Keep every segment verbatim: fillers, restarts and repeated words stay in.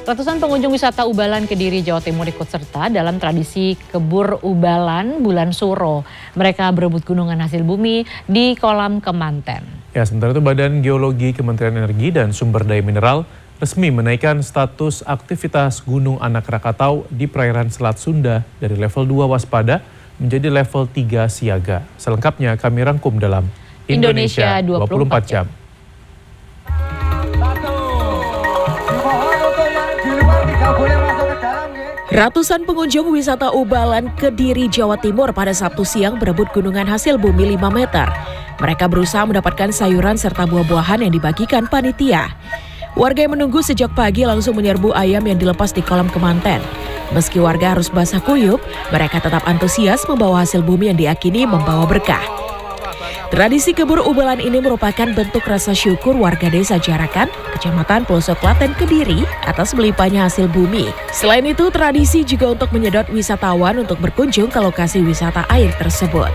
Ratusan pengunjung wisata Ubalan Kediri, Jawa Timur ikut serta dalam tradisi kebur Ubalan bulan Suro. Mereka berebut gunungan hasil bumi di kolam Kemanten. Ya, sementara itu Badan Geologi Kementerian Energi dan Sumber Daya Mineral resmi menaikkan status aktivitas Gunung Anak Rakatau di perairan Selat Sunda dari level dua waspada menjadi level tiga siaga. Selengkapnya kami rangkum dalam Indonesia, Indonesia dua puluh empat jam. Ratusan pengunjung wisata Ubalan Kediri, Jawa Timur pada Sabtu siang berebut gunungan hasil bumi lima meter. Mereka berusaha mendapatkan sayuran serta buah-buahan yang dibagikan panitia. Warga yang menunggu sejak pagi langsung menyerbu ayam yang dilepas di kolam Kemanten. Meski warga harus basah kuyup, mereka tetap antusias membawa hasil bumi yang diyakini membawa berkah. Tradisi kebur Ubalan ini merupakan bentuk rasa syukur warga desa Jarakan, Kecamatan Pelosok Klaten, Kediri atas melimpahnya hasil bumi. Selain itu, tradisi juga untuk menyedot wisatawan untuk berkunjung ke lokasi wisata air tersebut.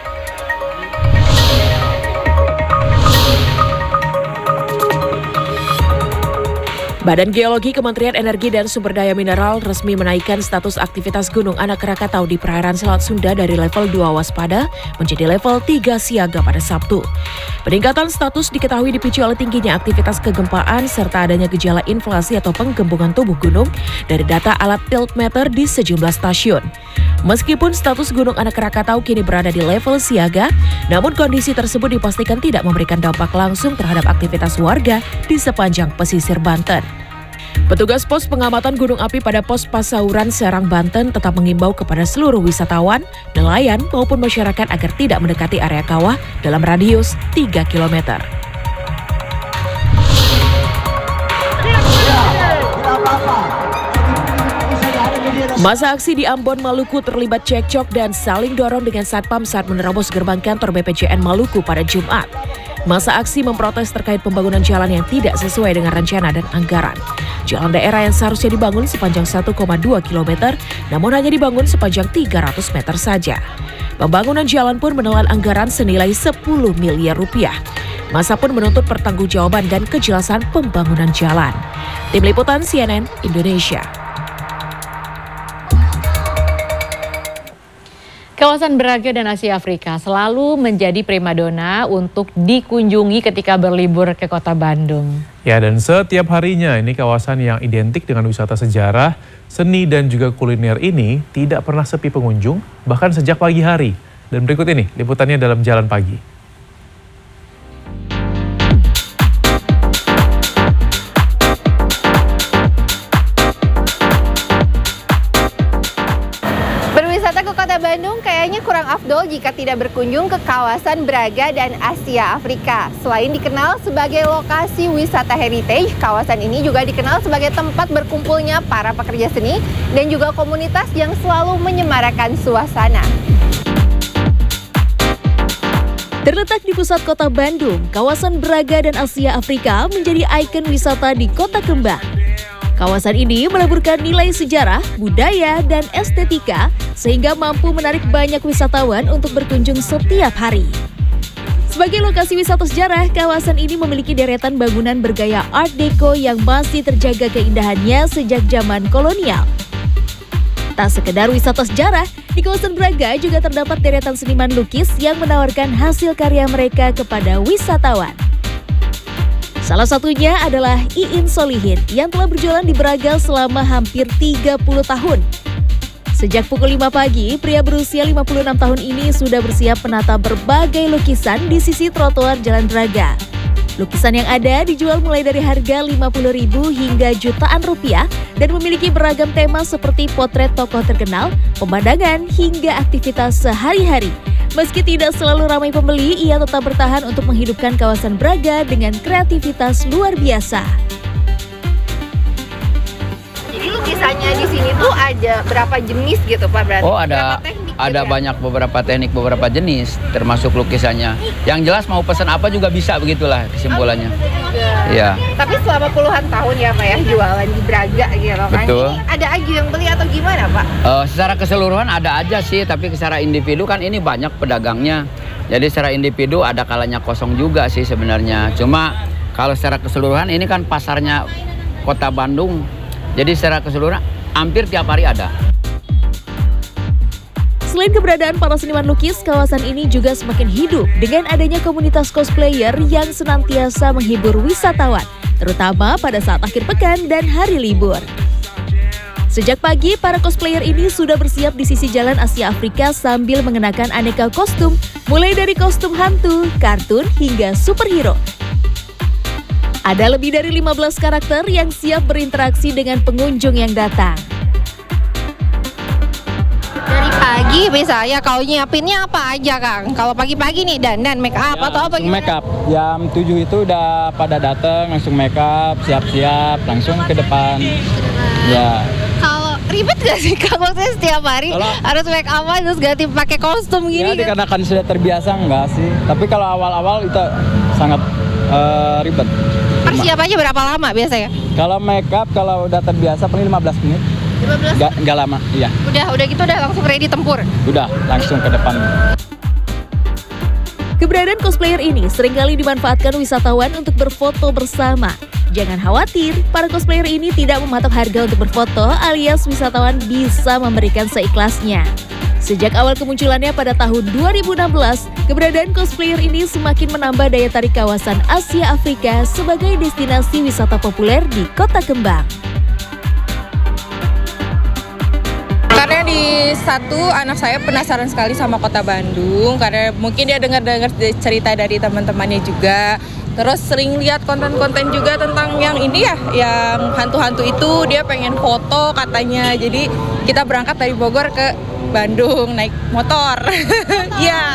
Badan Geologi Kementerian Energi dan Sumber Daya Mineral resmi menaikkan status aktivitas Gunung Anak Rakatau di perairan Selat Sunda dari level dua waspada menjadi level tiga siaga pada Sabtu. Peningkatan status diketahui dipicu oleh tingginya aktivitas kegempaan serta adanya gejala inflasi atau penggembungan tubuh gunung dari data alat tiltmeter di sejumlah stasiun. Meskipun status Gunung Anak Rakatau kini berada di level siaga, namun kondisi tersebut dipastikan tidak memberikan dampak langsung terhadap aktivitas warga di sepanjang pesisir Banten. Petugas pos pengamatan gunung api pada pos Pasauran, Serang, Banten tetap mengimbau kepada seluruh wisatawan, nelayan maupun masyarakat agar tidak mendekati area kawah dalam radius tiga kilometer. Masa aksi di Ambon, Maluku terlibat cekcok dan saling dorong dengan satpam saat menerobos gerbang kantor B P J N Maluku pada Jumat. Masa aksi memprotes terkait pembangunan jalan yang tidak sesuai dengan rencana dan anggaran. Jalan daerah yang seharusnya dibangun sepanjang satu koma dua kilometer, namun hanya dibangun sepanjang tiga ratus meter saja. Pembangunan jalan pun menelan anggaran senilai sepuluh miliar rupiah. Masa pun menuntut pertanggungjawaban dan kejelasan pembangunan jalan. Tim Liputan C N N Indonesia. Kawasan Braga dan Asia Afrika selalu menjadi primadona untuk dikunjungi ketika berlibur ke kota Bandung. Ya, dan setiap harinya ini kawasan yang identik dengan wisata sejarah, seni dan juga kuliner ini tidak pernah sepi pengunjung, bahkan sejak pagi hari. Dan berikut ini liputannya dalam Jalan Pagi. Bandung kayaknya kurang afdol jika tidak berkunjung ke kawasan Braga dan Asia Afrika. Selain dikenal sebagai lokasi wisata heritage, kawasan ini juga dikenal sebagai tempat berkumpulnya para pekerja seni dan juga komunitas yang selalu menyemarakan suasana. Terletak di pusat kota Bandung, kawasan Braga dan Asia Afrika menjadi ikon wisata di Kota Kembang. Kawasan ini meleburkan nilai sejarah, budaya, dan estetika sehingga mampu menarik banyak wisatawan untuk berkunjung setiap hari. Sebagai lokasi wisata sejarah, kawasan ini memiliki deretan bangunan bergaya Art Deco yang masih terjaga keindahannya sejak zaman kolonial. Tak sekedar wisata sejarah, di kawasan Braga juga terdapat deretan seniman lukis yang menawarkan hasil karya mereka kepada wisatawan. Salah satunya adalah Iin Solihin yang telah berjualan di Braga selama hampir tiga puluh tahun. Sejak pukul lima pagi, pria berusia lima puluh enam tahun ini sudah bersiap menata berbagai lukisan di sisi trotoar Jalan Braga. Lukisan yang ada dijual mulai dari harga lima puluh ribu hingga jutaan rupiah dan memiliki beragam tema seperti potret tokoh terkenal, pemandangan, hingga aktivitas sehari-hari. Meski tidak selalu ramai pembeli, ia tetap bertahan untuk menghidupkan kawasan Braga dengan kreativitas luar biasa. Jadi lukisannya di sini tuh ada berapa jenis gitu Pak berarti? Oh ada teknik, ada gitu ya? banyak beberapa teknik beberapa jenis termasuk lukisannya. Yang jelas mau pesan apa juga bisa begitulah kesimpulannya. Iya. Tapi selama puluhan tahun ya Pak ya jualan di Braga gitu kan. Betul. Ini ada aja yang beli atau gimana Pak? Uh, secara keseluruhan ada aja sih, tapi secara individu kan ini banyak pedagangnya. Jadi secara individu ada kalanya kosong juga sih sebenarnya. Cuma kalau secara keseluruhan ini kan pasarnya Kota Bandung Jadi secara keseluruhan hampir tiap hari ada. Selain keberadaan para seniman lukis, kawasan ini juga semakin hidup dengan adanya komunitas cosplayer yang senantiasa menghibur wisatawan, terutama pada saat akhir pekan dan hari libur. Sejak pagi, para cosplayer ini sudah bersiap di sisi jalan Asia Afrika sambil mengenakan aneka kostum, mulai dari kostum hantu, kartun, hingga superhero. Ada lebih dari lima belas karakter yang siap berinteraksi dengan pengunjung yang datang. Dari pagi misalnya kalau nyiapinnya apa aja Kang? Kalau pagi-pagi nih dandan make up ya, atau apa gimana? Make up. Jam tujuh itu udah pada datang langsung make up, siap-siap, langsung ke depan. Ya. Kalau ribet gak sih Kang? Maksudnya setiap hari Kalau, harus make up terus ganti pakai kostum gini? Ya dikarenakan sudah terbiasa enggak sih. Tapi kalau awal-awal itu sangat uh, ribet. Persiapannya berapa lama biasanya? Kalau make up kalau udah terbiasa paling lima belas menit. lima belas? Nggak, nggak lama, iya. Udah, udah gitu udah langsung ready tempur? Udah, langsung ke depan. Keberadaan cosplayer ini seringkali dimanfaatkan wisatawan untuk berfoto bersama. Jangan khawatir, para cosplayer ini tidak mematok harga untuk berfoto alias wisatawan bisa memberikan seikhlasnya. Sejak awal kemunculannya pada tahun dua ribu enam belas, keberadaan cosplayer ini semakin menambah daya tarik kawasan Asia Afrika sebagai destinasi wisata populer di Kota Kembang. Karena di satu anak saya penasaran sekali sama Kota Bandung karena mungkin dia dengar-dengar cerita dari teman-temannya juga. Terus sering lihat konten-konten juga tentang yang ini ya, yang hantu-hantu itu dia pengen foto katanya. Jadi kita berangkat dari Bogor ke Bandung naik motor. Ya.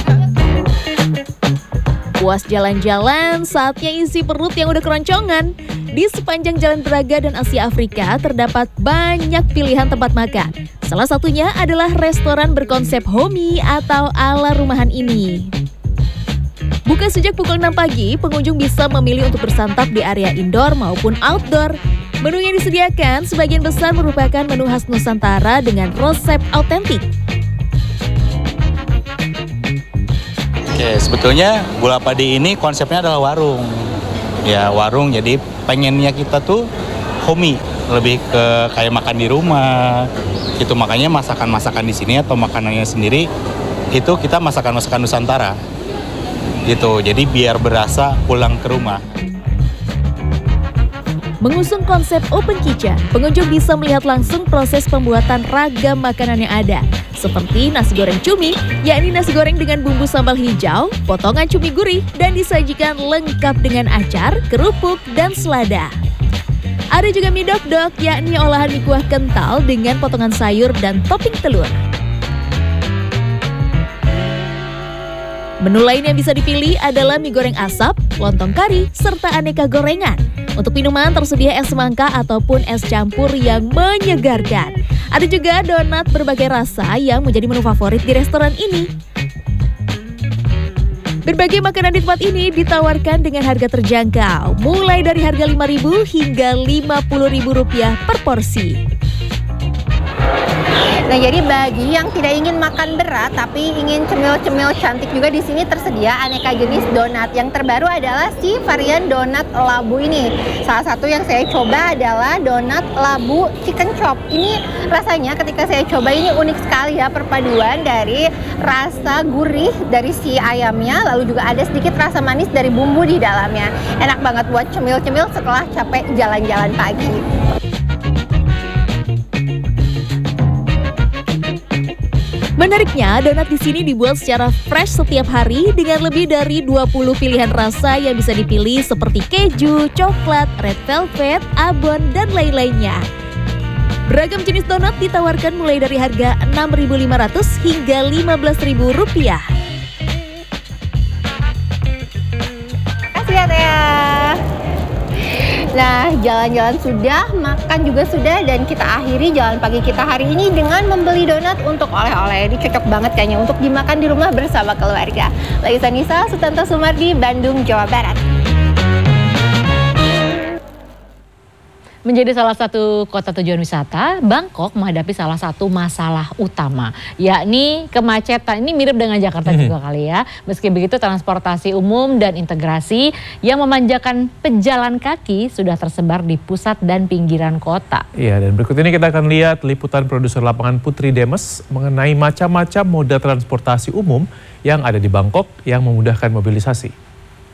Puas jalan-jalan, saatnya isi perut yang udah keroncongan. Di sepanjang Jalan Braga dan Asia Afrika terdapat banyak pilihan tempat makan. Salah satunya adalah restoran berkonsep homey atau ala rumahan ini. Buka sejak pukul enam pagi, pengunjung bisa memilih untuk bersantap di area indoor maupun outdoor. Menu yang disediakan sebagian besar merupakan menu khas Nusantara dengan resep autentik. Oke, sebetulnya Bola Padi ini konsepnya adalah warung. Ya, warung jadi pengennya kita tuh homey, lebih ke kayak makan di rumah. Itu makanya masakan-masakan di sini atau makanannya sendiri itu kita masakan-masakan Nusantara. Gitu, jadi biar berasa pulang ke rumah. Mengusung konsep open kitchen, pengunjung bisa melihat langsung proses pembuatan ragam makanan yang ada. Seperti nasi goreng cumi, yakni nasi goreng dengan bumbu sambal hijau, potongan cumi gurih, dan disajikan lengkap dengan acar, kerupuk, dan selada. Ada juga mie dok-dok, yakni olahan mie kuah kental dengan potongan sayur dan topping telur. Menu lain yang bisa dipilih adalah mie goreng asap, lontong kari, serta aneka gorengan. Untuk minuman tersedia es semangka ataupun es campur yang menyegarkan. Ada juga donat berbagai rasa yang menjadi menu favorit di restoran ini. Berbagai makanan di tempat ini ditawarkan dengan harga terjangkau, mulai dari harga lima ribu hingga lima puluh ribu rupiah per porsi. Nah, jadi bagi yang tidak ingin makan berat tapi ingin cemil-cemil cantik juga di sini tersedia aneka jenis donat. Yang terbaru adalah si varian donat labu ini. Salah satu yang saya coba adalah donat labu chicken chop. Ini rasanya ketika saya coba ini unik sekali ya, perpaduan dari rasa gurih dari si ayamnya, lalu juga ada sedikit rasa manis dari bumbu di dalamnya. Enak banget buat cemil-cemil setelah capek jalan-jalan pagi. Menariknya, donat di sini dibuat secara fresh setiap hari dengan lebih dari dua puluh pilihan rasa yang bisa dipilih seperti keju, coklat, red velvet, abon, dan lain-lainnya. Beragam jenis donat ditawarkan mulai dari harga enam ribu lima ratus hingga lima belas ribu rupiah. Kasih ya Teh. Nah, jalan-jalan sudah, makan juga sudah, dan kita akhiri jalan pagi kita hari ini dengan membeli donat untuk oleh-oleh. Ini cocok banget kayaknya untuk dimakan di rumah bersama keluarga. Laisa Nisa, Sutanto Sumardi, Bandung, Jawa Barat. Menjadi salah satu kota tujuan wisata, Bangkok menghadapi salah satu masalah utama, yakni kemacetan. Ini mirip dengan Jakarta hmm. juga kali ya. Meski begitu, transportasi umum dan integrasi yang memanjakan pejalan kaki sudah tersebar di pusat dan pinggiran kota. Iya, dan berikut ini kita akan lihat liputan produser lapangan Putri Demes mengenai macam-macam moda transportasi umum yang ada di Bangkok yang memudahkan mobilisasi.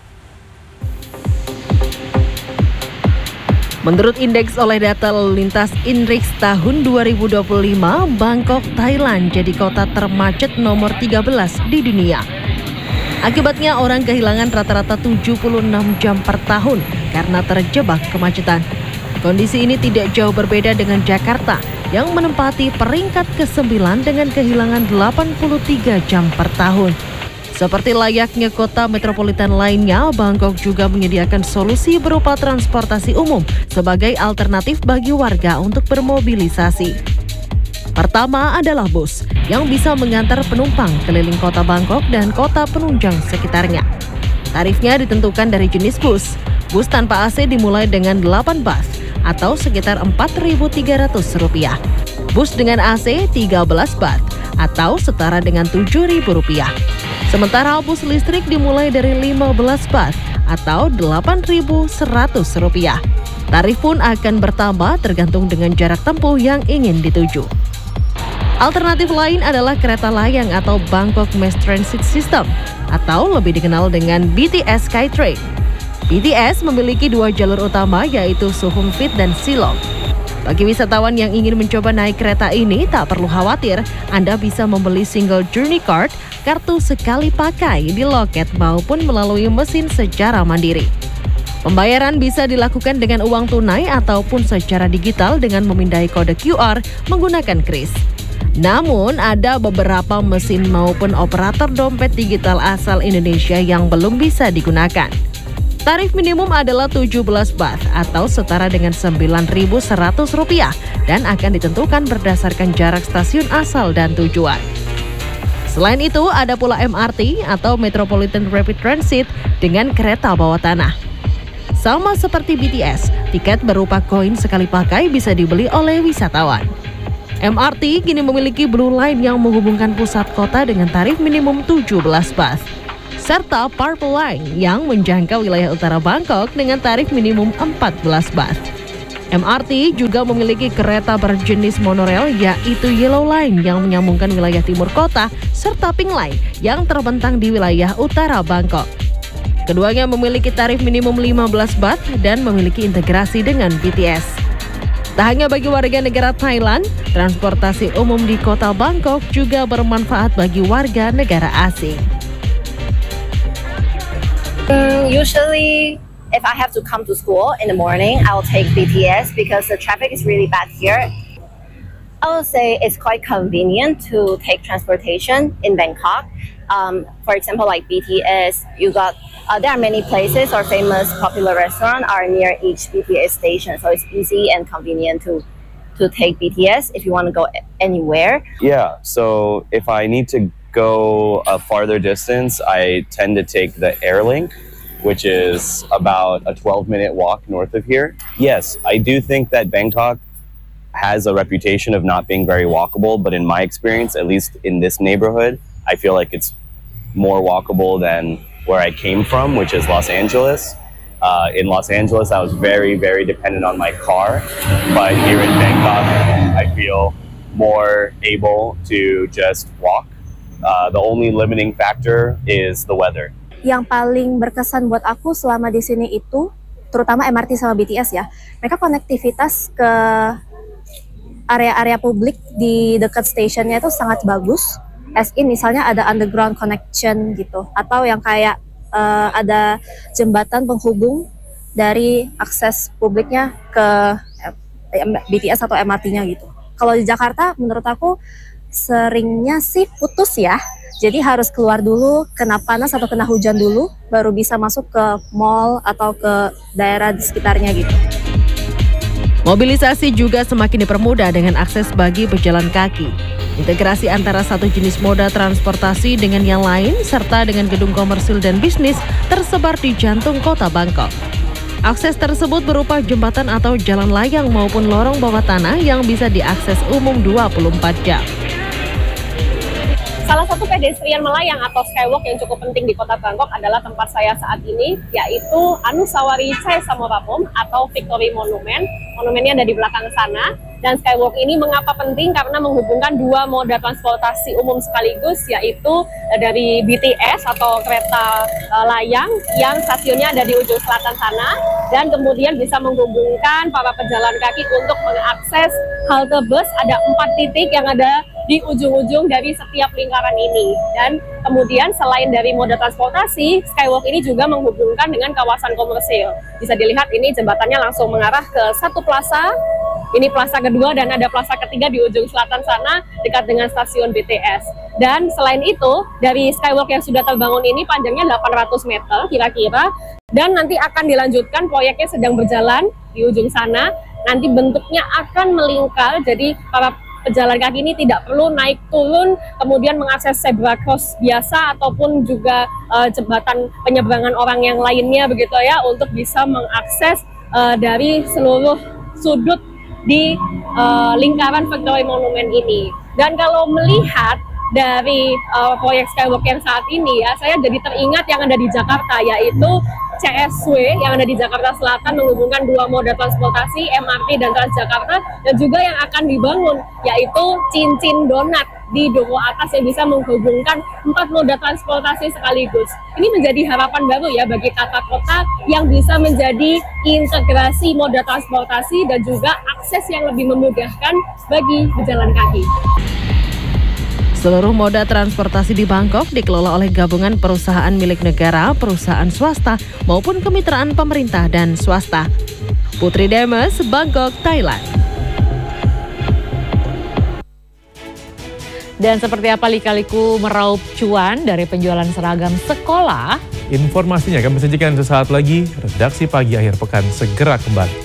Menurut indeks oleh data lalu lintas INRIX tahun dua ribu dua puluh lima, Bangkok, Thailand jadi kota termacet nomor tiga belas di dunia. Akibatnya orang kehilangan rata-rata tujuh puluh enam jam per tahun karena terjebak kemacetan. Kondisi ini tidak jauh berbeda dengan Jakarta yang menempati peringkat kesembilan dengan kehilangan delapan puluh tiga jam per tahun. Seperti layaknya kota metropolitan lainnya, Bangkok juga menyediakan solusi berupa transportasi umum sebagai alternatif bagi warga untuk bermobilisasi. Pertama adalah bus yang bisa mengantar penumpang keliling kota Bangkok dan kota penunjang sekitarnya. Tarifnya ditentukan dari jenis bus. Bus tanpa A C dimulai dengan delapan baht atau sekitar empat ribu tiga ratus rupiah. Bus dengan A C tiga belas baht atau setara dengan tujuh ribu rupiah. Sementara bus listrik dimulai dari lima belas baht atau delapan ribu seratus rupiah. Tarif pun akan bertambah tergantung dengan jarak tempuh yang ingin dituju. Alternatif lain adalah kereta layang atau Bangkok Mass Transit System atau lebih dikenal dengan B T S Skytrain. B T S memiliki dua jalur utama yaitu Sukhumvit dan Silom. Bagi wisatawan yang ingin mencoba naik kereta ini, tak perlu khawatir. Anda bisa membeli single journey card, kartu sekali pakai di loket maupun melalui mesin secara mandiri. Pembayaran bisa dilakukan dengan uang tunai ataupun secara digital dengan memindai kode Q R menggunakan kris. Namun, ada beberapa mesin maupun operator dompet digital asal Indonesia yang belum bisa digunakan. Tarif minimum adalah tujuh belas baht atau setara dengan sembilan ribu seratus rupiah dan akan ditentukan berdasarkan jarak stasiun asal dan tujuan. Selain itu, ada pula M R T atau Metropolitan Rapid Transit dengan kereta bawah tanah. Sama seperti B T S, tiket berupa koin sekali pakai bisa dibeli oleh wisatawan. M R T kini memiliki Blue Line yang menghubungkan pusat kota dengan tarif minimum tujuh belas baht. Serta Purple Line yang menjangkau wilayah utara Bangkok dengan tarif minimum empat belas baht. M R T juga memiliki kereta berjenis monorail yaitu Yellow Line yang menyambungkan wilayah timur kota serta Pink Line yang terbentang di wilayah utara Bangkok. Keduanya memiliki tarif minimum lima belas baht dan memiliki integrasi dengan B T S. Tak hanya bagi warga negara Thailand, transportasi umum di kota Bangkok juga bermanfaat bagi warga negara asing. Um, usually, if I have to come to school in the morning, I will take B T S because the traffic is really bad here. I would say it's quite convenient to take transportation in Bangkok. Um, for example, like B T S, you got uh, there are many places or famous popular restaurants are near each B T S station, so it's easy and convenient to to take B T S if you want to go anywhere. Yeah, so if I need to go a farther distance, I tend to take the Airlink, which is about a twelve minute walk north of here. Yes, I do think that Bangkok has a reputation of not being very walkable, but in my experience, at least in this neighborhood, I feel like it's more walkable than where I came from, which is Los Angeles. Uh, in Los Angeles, I was very, very dependent on my car, but here in Bangkok, I feel more able to just walk. Uh, the only limiting factor is the weather. Yang paling berkesan buat aku selama di sini itu, terutama M R T sama B T S ya, mereka konektivitas ke area-area publik di dekat stasiunnya itu sangat bagus. As in misalnya ada underground connection gitu, atau yang kayak uh, ada jembatan penghubung dari akses publiknya ke B T S atau M R T-nya gitu. Kalau di Jakarta, menurut aku seringnya sih putus ya. Jadi harus keluar dulu, kena panas atau kena hujan dulu, baru bisa masuk ke mall atau ke daerah di sekitarnya gitu. Mobilisasi juga semakin dipermudah dengan akses bagi pejalan kaki. Integrasi antara satu jenis moda transportasi dengan yang lain, serta dengan gedung komersil dan bisnis tersebar di jantung kota Bangkok. Akses tersebut berupa jembatan atau jalan layang maupun lorong bawah tanah yang bisa diakses umum dua puluh empat jam. Salah satu pedestrian melayang atau skywalk yang cukup penting di kota Bangkok adalah tempat saya saat ini, yaitu Anusawari Chai Samorapom atau Victory Monument. Monumennya ada di belakang sana. Dan skywalk ini mengapa penting? Karena menghubungkan dua moda transportasi umum sekaligus, yaitu dari B T S atau kereta layang yang stasiunnya ada di ujung selatan sana, dan kemudian bisa menghubungkan para pejalan kaki untuk mengakses halte bus. Ada empat titik yang ada di ujung-ujung dari setiap lingkaran ini. Dan kemudian selain dari moda transportasi, skywalk ini juga menghubungkan dengan kawasan komersil. Bisa dilihat ini jembatannya langsung mengarah ke satu plaza. Ini plaza kedua dan ada plaza ketiga di ujung selatan sana dekat dengan stasiun B T S. Dan selain itu, dari skywalk yang sudah terbangun ini panjangnya delapan ratus meter kira-kira. Dan nanti akan dilanjutkan, proyeknya sedang berjalan di ujung sana. Nanti bentuknya akan melingkar, jadi para pejalan kaki ini tidak perlu naik turun kemudian mengakses zebra cross biasa ataupun juga uh, jembatan penyeberangan orang yang lainnya begitu ya, untuk bisa mengakses uh, dari seluruh sudut di uh, lingkaran Victory Monument ini. Dan kalau melihat dari uh, proyek skywalk yang saat ini ya, saya jadi teringat yang ada di Jakarta, yaitu C S W yang ada di Jakarta Selatan menghubungkan dua moda transportasi M R T dan Transjakarta, dan juga yang akan dibangun yaitu Cincin Donat di Duku Atas yang bisa menghubungkan empat moda transportasi sekaligus. Ini menjadi harapan baru ya bagi tata kota yang bisa menjadi integrasi moda transportasi dan juga akses yang lebih memudahkan bagi pejalan kaki. Seluruh moda transportasi di Bangkok dikelola oleh gabungan perusahaan milik negara, perusahaan swasta, maupun kemitraan pemerintah dan swasta. Putri Demes, Bangkok, Thailand. Dan seperti apa lika-liku meraup cuan dari penjualan seragam sekolah? Informasinya kami sajikan sesaat lagi. Redaksi Pagi Akhir Pekan segera kembali.